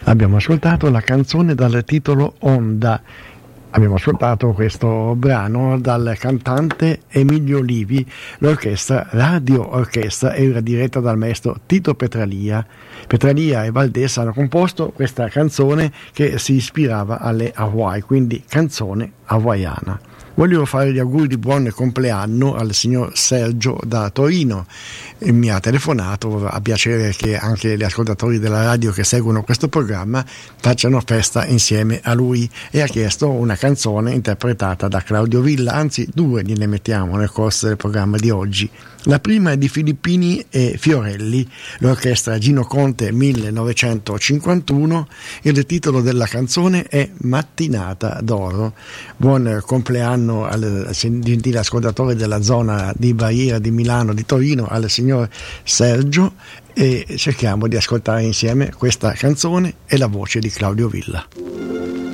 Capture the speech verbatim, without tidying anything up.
Abbiamo ascoltato la canzone dal titolo Onda. Abbiamo ascoltato questo brano dal cantante Emilio Livi. L'orchestra Radio Orchestra era diretta dal maestro Tito Petralia. Petralia e Valdés hanno composto questa canzone che si ispirava alle Hawaii, quindi canzone hawaiana. Voglio fare gli auguri di buon compleanno al signor Sergio da Torino. E mi ha telefonato, a piacere che anche gli ascoltatori della radio che seguono questo programma facciano festa insieme a lui, e ha chiesto una canzone interpretata da Claudio Villa, anzi due gliene mettiamo nel corso del programma di oggi. La prima è di Filippini e Fiorelli, l'orchestra Gino Conte millenovecentocinquantuno, e il titolo della canzone è Mattinata d'oro. Buon compleanno al gentile ascoltatore della zona di Baia, di Milano, di Torino, al signor Sergio, e cerchiamo di ascoltare insieme questa canzone e la voce di Claudio Villa.